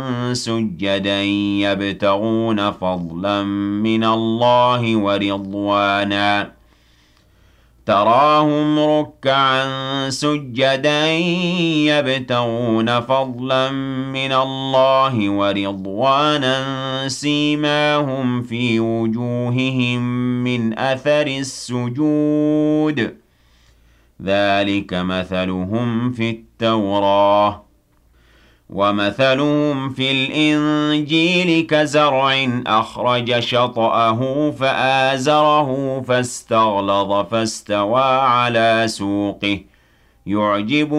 سُجَّدًا يَبْتَغُونَ فَضْلًا مِّنَ اللَّهِ وَرِضْوَانًا تراهم ركعا سجدا يبتغون فضلا من الله ورضوانا سيماهم في وجوههم من أثر السجود ذلك مثلهم في التوراة ومثلهم في الإنجيل كزرع أخرج شطأه فآزره فاستغلظ فاستوى على سوقه يعجب